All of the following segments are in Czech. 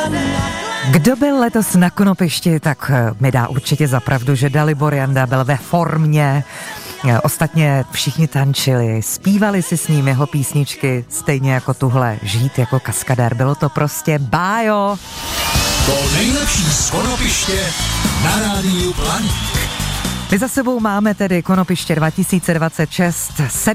Kdo byl letos na Konopišti, tak mi dá určitě za pravdu, že Dalibor Janda byl ve formě. Ostatně všichni tančili, zpívali si s ním jeho písničky, stejně jako tuhle Žít jako kaskadér. Bylo to prostě bájo. To nejlepší z Konopiště na rádiu Planík. My za sebou máme tedy Konopiště 2026,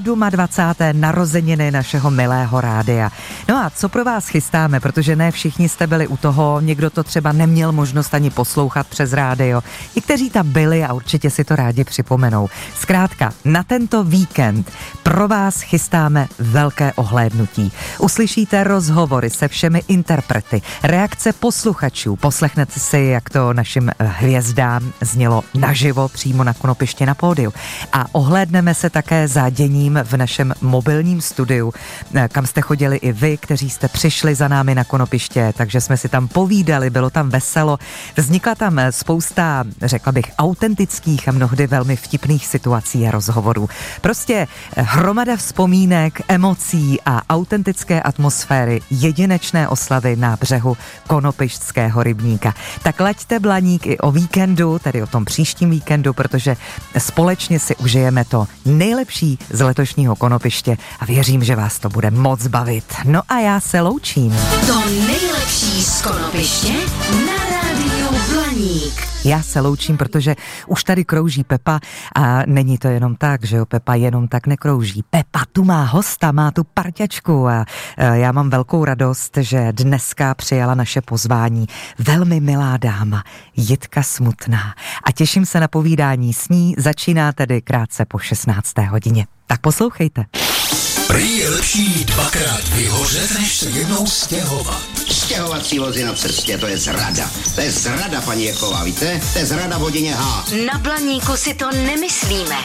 27. narozeniny našeho milého rádia. No a co pro vás chystáme, protože ne všichni jste byli u toho, někdo to třeba neměl možnost ani poslouchat přes rádio. Někteří tam byli a určitě si to rádi připomenou. Zkrátka, na tento víkend pro vás chystáme velké ohlédnutí. Uslyšíte rozhovory se všemi interprety, reakce posluchačů, poslechnete si, jak to našim hvězdám znělo naživo přímo na Konopišti na pódiu. A ohlédneme se také za děním v našem mobilním studiu, kam jste chodili i vy, kteří jste přišli za námi na Konopiště, takže jsme si tam povídali, bylo tam veselo. Vznikla tam spousta, řekla bych, autentických a mnohdy velmi vtipných situací a rozhovorů. Prostě hromada vzpomínek, emocí a autentické atmosféry jedinečné oslavy na břehu Konopištského rybníka. Tak laďte Blaník i o víkendu, tedy o tom příštím víkendu, protože společně si užijeme to nejlepší z letošního Konopiště a věřím, že vás to bude moc bavit. No a já se loučím. To nejlepší z Konopiště na rádiu Blaník. Já se loučím, protože už tady krouží Pepa a není to jenom tak, že jo, Pepa jenom tak nekrouží. Pepa tu má hosta, má tu parťačku a já mám velkou radost, že dneska přijala naše pozvání velmi milá dáma, Jitka Smutná. A těším se na povídání s ní, začíná tedy krátce po 16. hodině. Tak poslouchejte. Prý je lepší dvakrát vyhořet, než se jednou stěhovat. Stěhovací vozy na cestě, to je zrada. To je zrada, paní Jeková, víte? To je zrada v hodině H. Na Blaníku si to nemyslíme.